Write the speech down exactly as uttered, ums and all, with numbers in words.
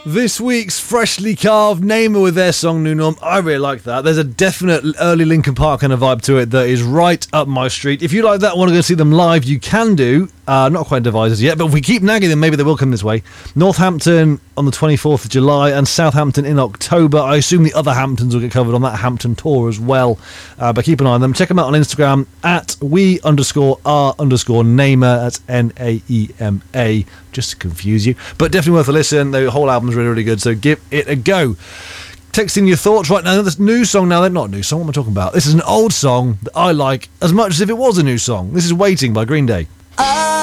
This week's freshly carved Namer with their song New Norm. I really like that. There's a definite early Linkin Park kind of vibe to it that is right up my street. If you like that and want to go see them live, you can do. Uh, not quite devices yet, but if we keep nagging them, maybe they will come this way. Northampton on the twenty-fourth of July and Southampton in October. I assume the other Hamptons will get covered on that Hampton tour as well. Uh, but keep an eye on them. Check them out on Instagram at we underscore r underscore Namer. That's N A E M A. Just to confuse you. But definitely worth a listen. The whole album's really, really good. So give it a go. Texting your thoughts right now. This new song now. They're not a new song. What am I talking about? This is an old song that I like as much as if it was a new song. This is Waiting by Green Day. I